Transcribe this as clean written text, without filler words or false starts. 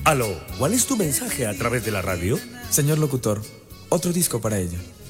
Aló, ¿cuál es tu mensaje a través de la radio? Señor locutor, otro disco para ella.